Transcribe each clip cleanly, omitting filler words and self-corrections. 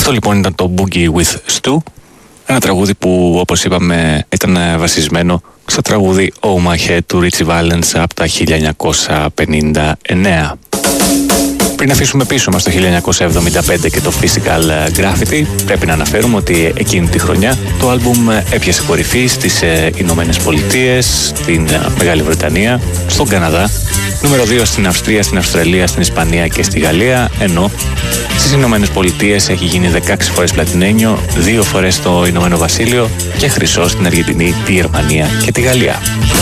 Αυτό λοιπόν ήταν το Boogie with Stu, ένα τραγούδι που όπως είπαμε ήταν βασισμένο στο τραγούδι Oh My Head του Ritchie Valens από τα 1959. Πριν αφήσουμε πίσω μας το 1975 και το Physical Graffiti, πρέπει να αναφέρουμε ότι εκείνη τη χρονιά το άλμπουμ έπιασε κορυφή στις Ηνωμένες Πολιτείες, στην Μεγάλη Βρετανία, στον Καναδά, νούμερο 2 στην Αυστρία, στην Αυστραλία, στην Ισπανία και στη Γαλλία, ενώ στις Ηνωμένες Πολιτείες έχει γίνει 16 φορές πλατινένιο, 2 φορές στο Ηνωμένο Βασίλειο και χρυσό στην Αργεντινή, τη Γερμανία και τη Γαλλία.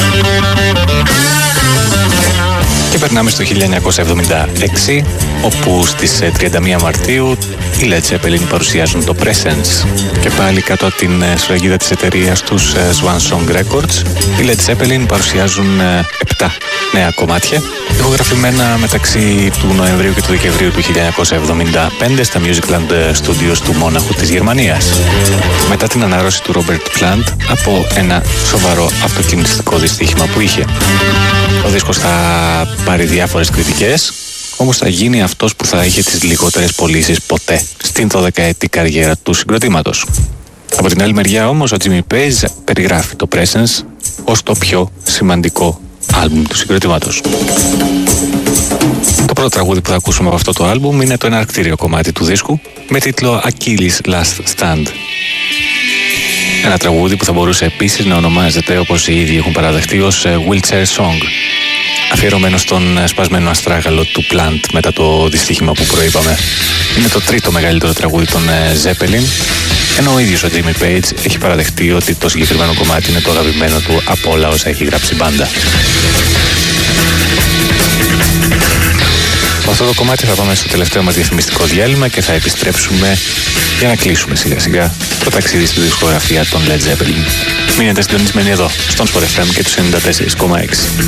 Και περνάμε στο 1976, όπου στις 31 Μαρτίου οι Led Zeppelin παρουσιάζουν το Presence. Και πάλι κάτω από την σφραγίδα της εταιρείας τους Swan Song Records, οι Led Zeppelin παρουσιάζουν 7 νέα κομμάτια, ηχογραφημένα μεταξύ του Νοεμβρίου και του Δεκεμβρίου του 1975 στα Musicland Studios του Μόναχου της Γερμανίας. Μετά την ανάρρωση του Robert Plant από ένα σοβαρό αυτοκινηστικό δυστύχημα που είχε. Ο δίσκος θα πάρει διάφορες κριτικές, όμως θα γίνει αυτός που θα είχε τις λιγότερες πωλήσεις ποτέ στην 12η καριέρα του συγκροτήματος. Από την άλλη μεριά όμως ο Jimmy Page περιγράφει το Presence ως το πιο σημαντικό άλμπουμ του συγκροτήματος. Το πρώτο τραγούδι που θα ακούσουμε από αυτό το άλμπουμ είναι το εναρκτήριο κομμάτι του δίσκου με τίτλο Achilles Last Stand. Ένα τραγούδι που θα μπορούσε επίσης να ονομάζεται, όπως οι ίδιοι έχουν παραδεχτεί, ως Wheelchair Song, αφιερωμένο στον σπασμένο αστράγαλο του Plant μετά το δυστύχημα που προείπαμε. Είναι το τρίτο μεγαλύτερο τραγούδι των Zeppelin, ενώ ο ίδιος ο Jimmy Page έχει παραδεχτεί ότι το συγκεκριμένο κομμάτι είναι το αγαπημένο του από όλα όσα έχει γράψει η μπάντα. Με αυτό το κομμάτι θα πάμε στο τελευταίο μας διαφημιστικό διάλειμμα και θα επιστρέψουμε για να κλείσουμε σιγά σιγά το ταξίδι στη δισκογραφία των Led Zeppelin. Μείνετε συντονισμένοι εδώ, στον Sport FM και τους 94,6.